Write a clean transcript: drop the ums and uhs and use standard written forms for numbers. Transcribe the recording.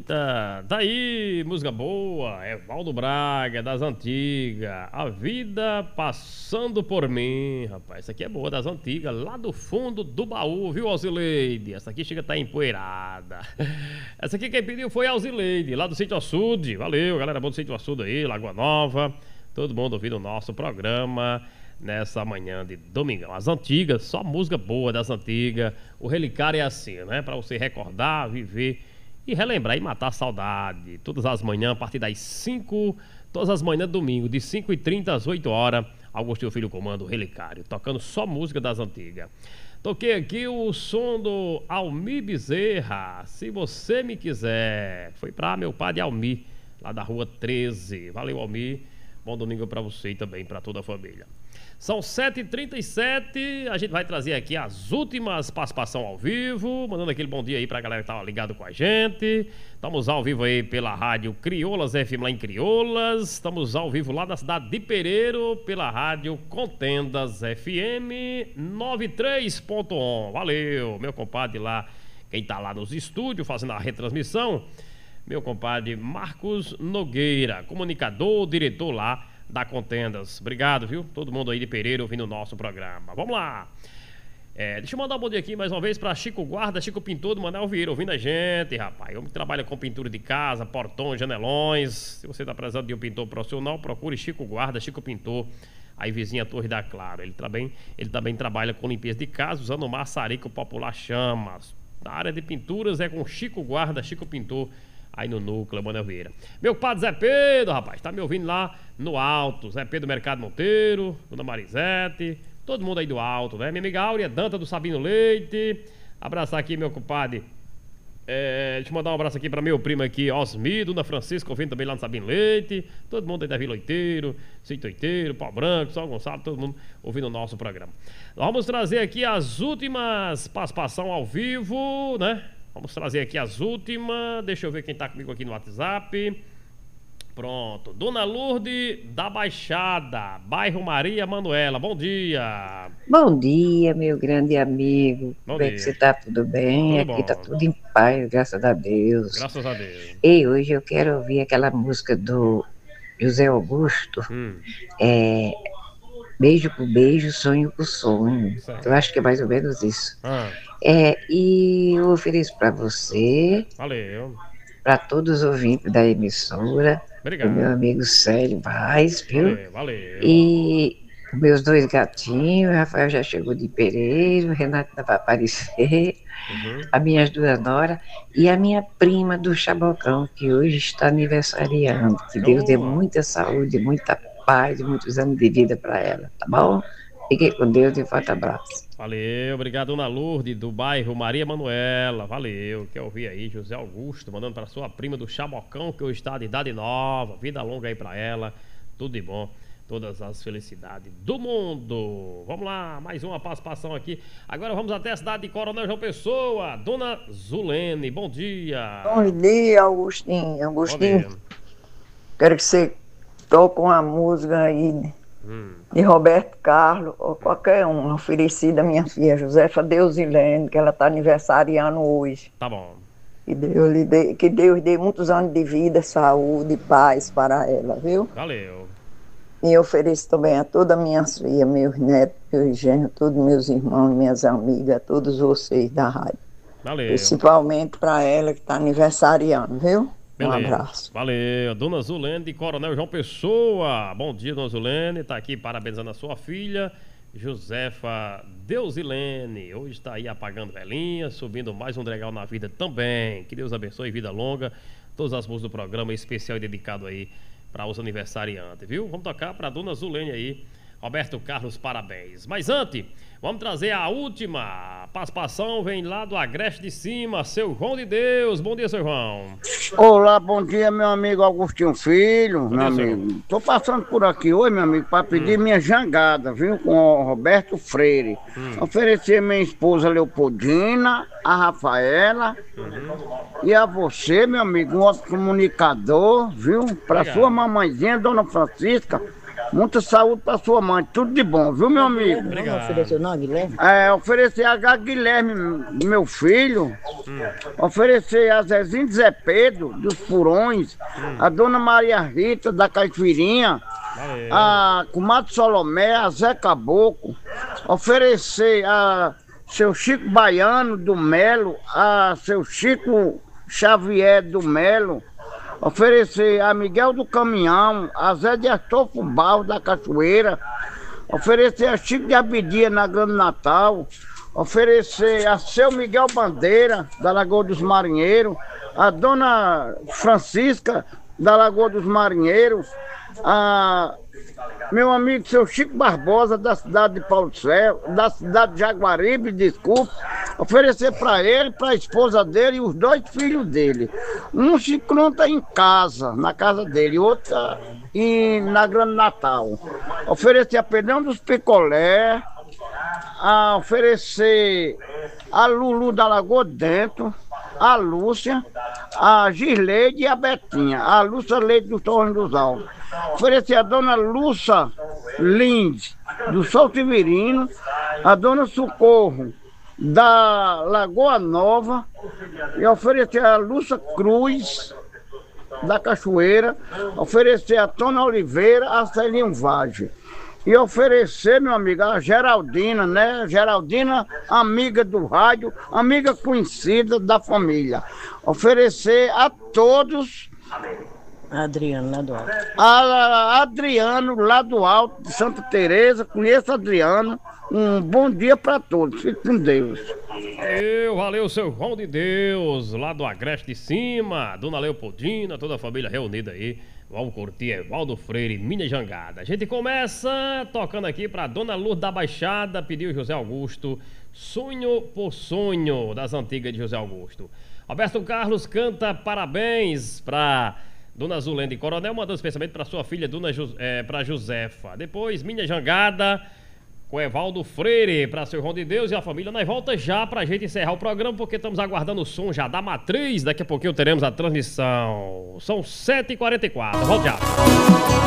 Eita, tá aí, música boa, Evaldo Braga, das antigas, A Vida Passando por Mim, rapaz, essa aqui é boa, das antigas, lá do fundo do baú, viu, Alzileide? Essa aqui chega a estar empoeirada. Essa aqui quem pediu foi a Alzileide, lá do Sítio Açude, valeu, galera boa do Sítio Açude aí, Lagoa Nova, todo mundo ouvindo o nosso programa nessa manhã de domingão. As antigas, só música boa das antigas, o relicário é assim, né, pra você recordar, viver e relembrar e matar a saudade. Todas as manhãs, a partir das 5, todas as manhãs de domingo, de 5h30 às 8 horas, Agostinho Filho comanda o Relicário, tocando só música das antigas. Toquei aqui o som do Almir Bezerra, Se Você Me Quiser. Foi pra meu padre Almir, lá da rua 13. Valeu, Almir. Bom domingo pra você e também pra toda a família. São 7h37, a gente vai trazer aqui as últimas participações ao vivo, mandando aquele bom dia aí pra galera que tava ligado com a gente. Estamos ao vivo aí pela rádio Criolas FM lá em Criolas, estamos ao vivo lá da cidade de Pereiro pela rádio Contendas FM 93.1. Valeu, meu compadre lá, quem tá lá nos estúdios fazendo a retransmissão, meu compadre Marcos Nogueira, comunicador, diretor lá da Contendas. Obrigado, viu? Todo mundo aí de Pereira ouvindo o nosso programa. Vamos lá. Deixa eu mandar um bom dia aqui mais uma vez para Chico Guarda, Chico Pintor do Manoel Vieira, ouvindo a gente, rapaz. Homem que trabalha com pintura de casa, portões, janelões. Se você tá precisando de um pintor profissional, procure Chico Guarda, Chico Pintor, aí vizinha Torre da Claro. Ele também trabalha com limpeza de casa, usando o maçarico popular Chamas. Na área de pinturas é com Chico Guarda, Chico Pintor, aí no núcleo, Manoel Vieira. Meu padre Zé Pedro, rapaz, tá me ouvindo lá no alto. Zé Pedro Mercado Monteiro, Dona Marisete, todo mundo aí do alto, né? Minha amiga Áurea Danta do Sabino Leite. Abraçar aqui meu compadre. Deixa eu mandar um abraço aqui pra meu primo aqui, Osmi, Dona Francisca, ouvindo também lá no Sabino Leite. Todo mundo aí da Vila Oiteiro, Sítio Oiteiro, Pau Branco, São Gonçalo, todo mundo ouvindo o nosso programa. Nós vamos trazer aqui as últimas participações ao vivo, né? Vamos trazer aqui as últimas. Deixa eu ver quem tá comigo aqui no WhatsApp. Pronto. Dona Lourdes da Baixada, bairro Maria Manuela. Bom dia. Bom dia, meu grande amigo. Bom Como é dia. que você tá? Tudo bem? Tudo Aqui bom. tá tudo em paz, graças a Deus. Graças a Deus. E hoje eu quero ouvir aquela música do José Augusto. Beijo por beijo, sonho por sonho. Certo. Eu acho que é mais ou menos isso. Ah, E eu ofereço para você, valeu. para todos os ouvintes da emissora, Obrigado. o meu amigo Célio Vaz, viu? Valeu. E meus dois gatinhos, o Rafael já chegou de Pereira, o Renato ainda vai aparecer, as minhas duas noras e a minha prima do Chabocão, que hoje está aniversariando. Que Deus dê muita saúde, muita paz e muitos anos de vida para ela, tá bom? Fiquem com Deus e forte abraço. Valeu, obrigado, Dona Lourdes, do bairro Maria Manuela. Valeu, quer ouvir aí José Augusto, mandando para sua prima do Chabocão, que hoje está de idade nova, vida longa aí para ela, tudo de bom, todas as felicidades do mundo. Vamos lá, mais uma participação aqui. Agora vamos até a cidade de Coronel João Pessoa, Dona Zulene, bom dia. Bom dia, Augustinho. Bom dia. Quero que você toque uma música aí de Roberto Carlos, ou qualquer um, oferecida à minha filha Josefa Deusilene, que ela está aniversariando hoje. Tá bom. Que Deus dê muitos anos de vida, saúde e paz para ela, viu? Valeu. E eu ofereço também a toda a minha filha, meus netos, meus genros, todos meus irmãos, minhas amigas, todos vocês da rádio. Valeu. Principalmente para ela que está aniversariando, viu? Beleza. Um abraço. Valeu, Dona Zulene de Coronel João Pessoa. Bom dia, Dona Zulene. Tá aqui parabenizando a sua filha, Josefa Deusilene. Hoje está aí apagando velhinha, subindo mais um degrau na vida também. Que Deus abençoe, vida longa. Todas as músicas do programa especial e dedicado aí para os aniversariantes, viu? Vamos tocar para Dona Zulene aí. Roberto Carlos, parabéns. Mas antes, vamos trazer a última participação, vem lá do Agreste de Cima, seu João de Deus. Bom dia, seu João. Olá, bom dia, meu amigo Agostinho Filho, Bom meu dia, amigo. Tô passando por aqui hoje, meu amigo, para pedir minha jangada, viu, com o Roberto Freire. Oferecer minha esposa Leopoldina, a Rafaela e a você, meu amigo, um outro comunicador, viu, para Obrigado. sua mamãezinha, Dona Francisca, Muita saúde pra sua mãe, tudo de bom, viu, meu amigo? Não ofereceu não, Guilherme? Oferecer a Guilherme, meu filho, oferecer a Zezinho de Zé Pedro, dos Furões, a Dona Maria Rita, da Caipirinha, a Comadre Solomé, a Zé Caboclo, oferecer a seu Chico Baiano do Melo, a seu Chico Xavier do Melo, oferecer a Miguel do Caminhão, a Zé de Astolfo Barros da Cachoeira, oferecer a Chico de Abidia na Grande Natal, oferecer a seu Miguel Bandeira da Lagoa dos Marinheiros, a Dona Francisca da Lagoa dos Marinheiros, a meu amigo seu Chico Barbosa da cidade de Paulo Céu, da cidade de Jaguaribe, desculpe, oferecer para ele, para a esposa dele e os 2 filhos dele. Um se encontra em casa, na casa dele, outro na Grande Natal. Oferecer a Pedrão dos Picolé, a oferecer a Lulu da Lagoa Dentro, a Lúcia, a Gisleide e a Betinha, a Lúcia Leite dos Torres dos Altos. Oferecer a Dona Lúcia Linde, do Sol Severino, a Dona Socorro, da Lagoa Nova, e oferecer a Lúcia Cruz, da Cachoeira, oferecer a Tona Oliveira, a Celinho Vage. E oferecer, meu amigo, a Geraldina, né? Geraldina, amiga do rádio, amiga conhecida da família. Oferecer a todos... Adriano, lá do alto. Adriano, lá do alto, de Santa Teresa, conheço Adriano. Um bom dia para todos, fique com Deus. Valeu, seu João de Deus, lá do Agreste de Cima, Dona Leopoldina, toda a família reunida aí. Vamos curtir Evaldo Freire, minha jangada. A gente começa tocando aqui pra Dona Lourdes da Baixada, pediu José Augusto, Sonho por Sonho, das antigas de José Augusto. Roberto Carlos canta parabéns pra Dona Zulene Coronel, mandando especialmente pra sua filha, pra Josefa. Depois, minha jangada, com Evaldo Freire, pra seu João de Deus e a família. Nós volta já pra gente encerrar o programa, porque estamos aguardando o som já da Matriz. Daqui a pouquinho teremos a transmissão. São 7h44. Volta já.